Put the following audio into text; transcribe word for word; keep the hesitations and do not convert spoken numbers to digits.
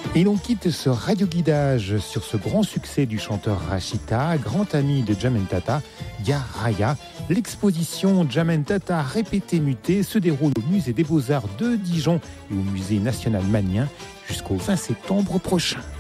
Et l'on quitte ce radio-guidage sur ce grand succès du chanteur Rachita, grand ami de Djamel Tata, Ya Raya. L'exposition Djamel Tata répété muté se déroule au musée des Beaux-Arts de Dijon et au musée national Magnien jusqu'au vingt septembre prochain.